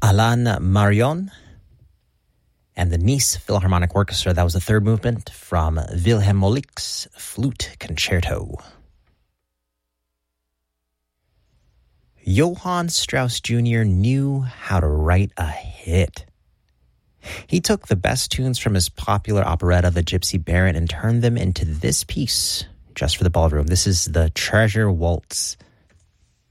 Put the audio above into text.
Alain Marion and the Nice Philharmonic Orchestra. That was the third movement from Wilhelm Moelik's Flute Concerto. Johann Strauss Jr. knew how to write a hit. He took the best tunes from his popular operetta, The Gypsy Baron, and turned them into this piece, just for the ballroom. This is the Treasure Waltz.